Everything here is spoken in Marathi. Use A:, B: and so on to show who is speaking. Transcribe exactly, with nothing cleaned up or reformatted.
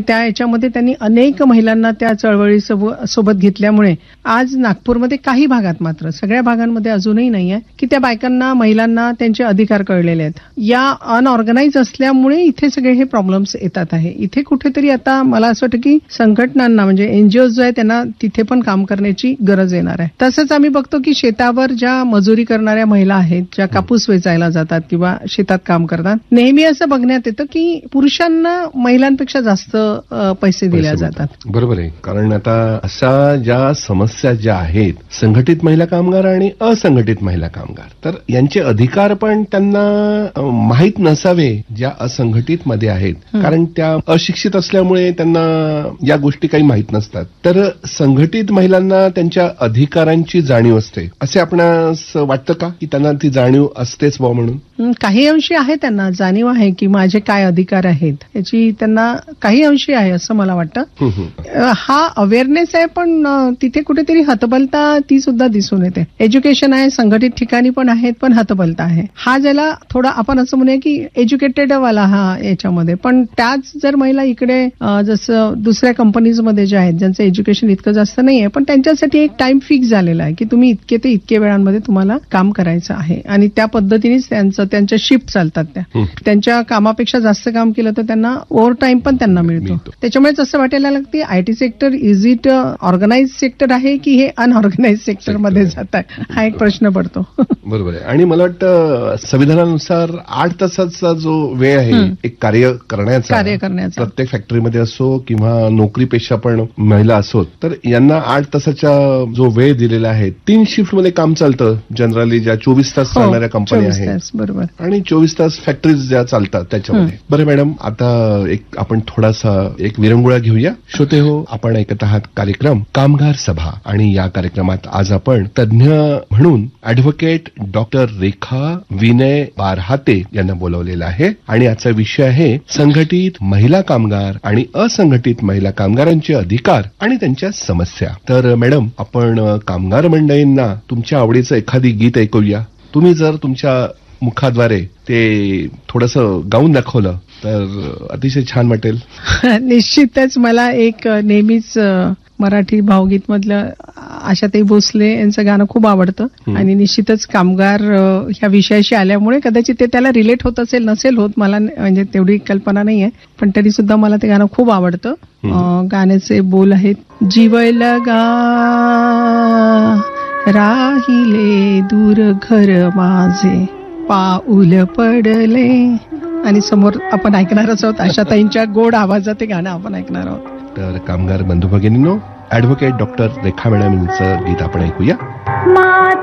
A: त्या याच्यामध्ये त्यांनी अनेक महिलांना त्या चळवळी सोबत घेतल्यामुळे आज नागपूरमध्ये काही भागात, मात्र सगळ्या भागांमध्ये अजूनही नाही आहे की त्या बायकांना, महिलांना त्यांचे अधिकार कळलेले आहेत. या अनऑर्गनाइज असल्यामुळे इथे सगळे हे प्रॉब्लेम्स येतात आहे. इथे कुठेतरी आता मला असं वाटतं की संघटनांना म्हणजे एनजीओ जो आहे त्यांना तिथे पण काम करण्याची गरज येणार आहे. तसंच आम्ही बघतो की शेतावर ज्या मजुरी करणाऱ्या महिला आहेत, ज्या कापूस वेचायला जातात किंवा शेतात काम करतात, नेहमी असं बघण्यात येतं की पुरुषांना महिलांपेक्षा जास्त पैसे दिले जातात.
B: बरोबर आहे. कारण आता अशा ज्या समस्या ज्या आहेत, संघटित महिला कामगार आणि असंघटित महिला कामगार, तर यांचे अधिकार पण त्यांना माहीत नसावे ज्या असंघटित मध्ये आहेत. कारण त्या अशिक्षित असल्यामुळे त्यांना या गोष्टी काही माहीत नसतात. तर संघटित महिलांना त्यांच्या अधिकारांची जाणीव असते, असे आपणास वाटतं का की त्यांना ती जाणीव असतेच बा म्हणून?
A: काही अंशी आहे, त्यांना जाणीव आहे की माझे काय अधिकार आहेत याची त्यांना काही अंशी आहे असं मला वाटतं. हा अवेअरनेस आहे, पण तिथे कुठेतरी हतबलता ती सुद्धा दिसून येते. एज्युकेशन आहे, संघटित ठिकाणी पण आहेत, पण हतबलता आहे. हा ज्याला थोडा आपण असं म्हणूया की एज्युकेटेड वाला हा याच्यामध्ये, पण त्याच जर महिला इकडे जसं दुसऱ्या कंपनीजमध्ये ज्या आहेत ज्यांचं एज्युकेशन इतकं जास्त नाहीये, पण त्यांच्यासाठी एक टाइम फिक्स झालेला आहे की तुम्ही इतके ते इतके वेळांमध्ये तुम्हाला काम करायचं आहे आणि त्या पद्धतीनेच त्यांचं त्यांच्या शिफ्ट चालतात. त्या त्यांच्या कामापेक्षा जास्त काम केलं तर त्यांना ओव्हर टाइम पण त्यांना मिळतो. त्याच्यामुळेच असं वाटायला लागते IT sector is it organise sector आहे की हे अनऑर्गनाइज सेक्टर मध्ये जात आहे, हा एक प्रश्न पडतो.
B: बरोबर आहे. आणि मला वाटतं संविधानानुसार आठ तासाचा जो वेळ आहे एक कार्य करण्याचा
A: कार्य करण्याचा
B: प्रत्येक फॅक्टरीमध्ये असो किंवा नोकरी पेशा पण महिला असोत, तर यांना आठ तासाचा जो वेळ दिलेला आहे, तीन शिफ्ट मध्ये काम चालतं जनरली, ज्या चोवीस तास चालणाऱ्या कंपनी आहेत.
A: बरोबर.
B: आणि चोवीस तास फॅक्टरीज ज्या चालतात त्याच्यामध्ये. बरं मॅडम, आता एक आपण थोडासा एक विरंगुळा घेऊया. श्रोते हो, आपण ऐकत आहात कार्यक्रम कामगार सभा आणि या कार्यक्रमात आज आपण तज्ञ म्हणून ऍडव्होकेट डॉक्टर रेखा विनय बारहाते यांना बोलवलेलं आहे आणि याचा विषय आहे संघटित महिला कामगार आणि असंघटित महिला कामगारांचे अधिकार आणि त्यांच्या समस्या. तर मॅडम, आपण कामगार मंडळींना तुमच्या आवडीचं एखादी गीत ऐकूया. तुम्ही जर तुमच्या मुखाद्वारे ते थोडंसं गाऊन दाखवलं तर अतिशय छान वाटेल.
A: निश्चितच मला एक नेहमीच मराठी भावगीत मधलं आशाताई भोसले यांचं गाणं खूप आवडतं आणि निश्चितच कामगार ह्या विषयाशी आल्यामुळे कदाचित ते त्याला रिलेट होत असेल नसेल होत, मला म्हणजे तेवढी कल्पना नाहीये, पण तरी सुद्धा मला ते गाणं खूप आवडतं. गाण्याचे बोल आहेत, जीवय लगा राहिले दूर घर माझे, पाऊल पडले, आणि समोर आपण ऐकणारच आहोत आशाताईंच्या गोड आवाजात ते गाणं आपण ऐकणार आहोत.
B: तर कामगार बंधू भगिनींनो, ऍडव्होकेट डॉक्टर रेखा मॅडम यांचं गीत आपण ऐकूया.